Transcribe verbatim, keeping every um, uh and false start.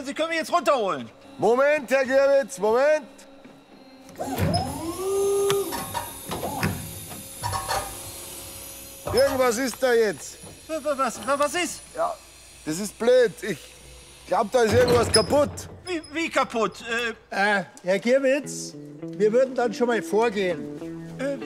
Sie können mich jetzt runterholen. Moment, Herr Gierwitz, Moment. Irgendwas ist da jetzt. Was, was, was ist? Ja, das ist blöd. Ich glaube, da ist irgendwas kaputt. Wie, wie kaputt? Äh, Äh, Herr Gierwitz, wir würden dann schon mal vorgehen.